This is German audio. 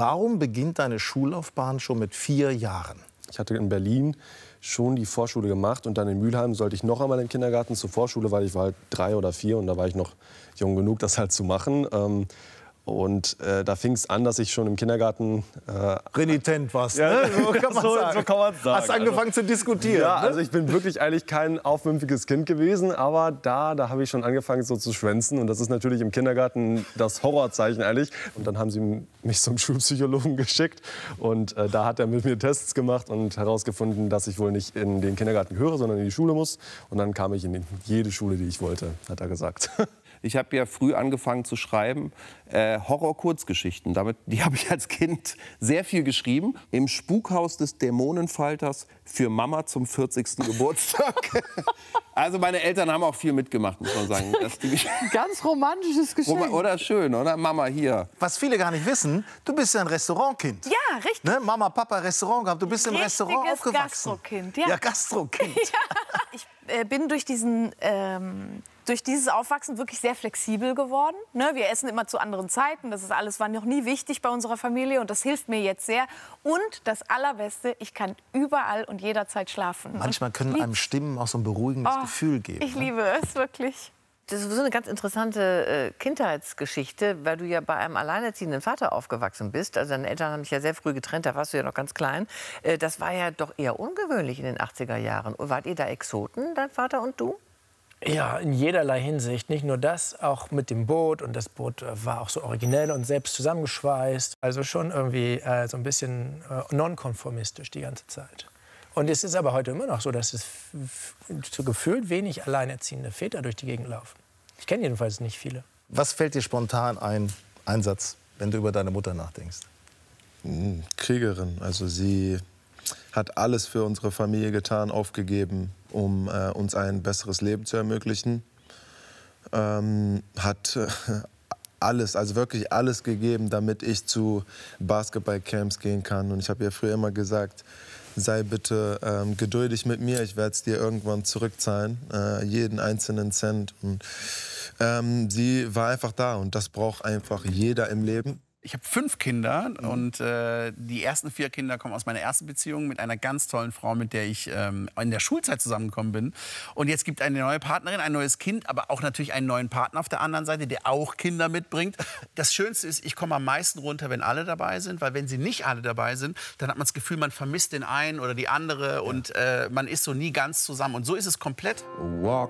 Warum beginnt deine Schullaufbahn schon mit 4 Jahren? Ich hatte in Berlin schon die Vorschule gemacht und dann in Mülheim sollte ich noch einmal in den Kindergarten zur Vorschule, weil ich war halt 3 oder 4 und da war ich noch jung genug, das halt zu machen. Da fing es an, dass ich schon im Kindergarten... Renitent warst, ja, ne? So kann man sagen. So kann man sagen. Hast angefangen zu diskutieren. Ja, ne? also ich bin wirklich eigentlich kein aufmüpfiges Kind gewesen, aber da habe ich schon angefangen so zu schwänzen und das ist natürlich im Kindergarten das Horrorzeichen eigentlich. Und dann haben sie mich zum Schulpsychologen geschickt und da hat er mit mir Tests gemacht und herausgefunden, dass ich wohl nicht in den Kindergarten gehöre, sondern in die Schule muss. Und dann kam ich in jede Schule, die ich wollte, hat er gesagt. Ich habe ja früh angefangen zu schreiben, Horror-Kurzgeschichten. Die habe ich als Kind sehr viel geschrieben. Im Spukhaus des Dämonenfalters für Mama zum 40. Geburtstag. Also meine Eltern haben auch viel mitgemacht, muss man sagen. Ganz romantisches Geschenk. Oder schön, oder? Mama, hier. Was viele gar nicht wissen, du bist ja ein Restaurantkind. Ja, richtig. Ne? Mama, Papa, Restaurant gehabt. Du bist im Restaurant aufgewachsen. Gastrokind, ja. Ja, Gastrokind. Ja. Ich bin durch dieses Aufwachsen wirklich sehr flexibel geworden. Ne? Wir essen immer zu anderen Zeiten. Das ist alles war noch nie wichtig bei unserer Familie und das hilft mir jetzt sehr. Und das Allerbeste, ich kann überall und jederzeit schlafen. Manchmal können einem Stimmen auch so ein beruhigendes Gefühl geben. Ich liebe es wirklich. Das ist so eine ganz interessante Kindheitsgeschichte, weil du ja bei einem alleinerziehenden Vater aufgewachsen bist. Also deine Eltern haben dich ja sehr früh getrennt, da warst du ja noch ganz klein. Das war ja doch eher ungewöhnlich in den 80er Jahren. Wart ihr da Exoten, dein Vater und du? Ja, in jederlei Hinsicht. Nicht nur das, auch mit dem Boot. Und das Boot war auch so originell und selbst zusammengeschweißt. Also schon irgendwie so ein bisschen nonkonformistisch die ganze Zeit. Und es ist aber heute immer noch so, dass es so gefühlt wenig alleinerziehende Väter durch die Gegend laufen. Ich kenne jedenfalls nicht viele. Was fällt dir spontan ein Satz, wenn du über deine Mutter nachdenkst? Kriegerin. Also sie hat alles für unsere Familie getan, aufgegeben, um uns ein besseres Leben zu ermöglichen. Hat alles, also wirklich alles gegeben, damit ich zu Basketballcamps gehen kann. Und ich habe ihr früher immer gesagt, sei bitte geduldig mit mir, ich werde es dir irgendwann zurückzahlen, jeden einzelnen Cent. Und, sie war einfach da und das braucht einfach jeder im Leben. Ich habe 5 Kinder und die ersten 4 Kinder kommen aus meiner ersten Beziehung mit einer ganz tollen Frau, mit der ich in der Schulzeit zusammengekommen bin. Und jetzt gibt eine neue Partnerin, ein neues Kind, aber auch natürlich einen neuen Partner auf der anderen Seite, der auch Kinder mitbringt. Das Schönste ist, ich komme am meisten runter, wenn alle dabei sind, weil wenn sie nicht alle dabei sind, dann hat man das Gefühl, man vermisst den einen oder die andere und man ist so nie ganz zusammen. Und so ist es komplett. Walk